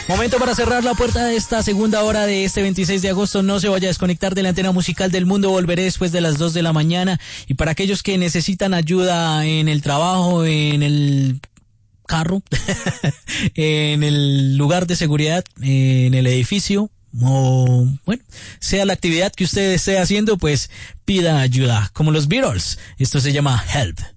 Momento para cerrar la puerta de esta segunda hora de este 26 de agosto. No se vaya a desconectar de la antena musical del mundo. Volveré después de las 2 de la mañana. Y para aquellos que necesitan ayuda en el trabajo, en el carro, en el lugar de seguridad, en el edificio, o bueno, sea la actividad que usted esté haciendo, pues pida ayuda. Como los Beatles. Esto se llama Help.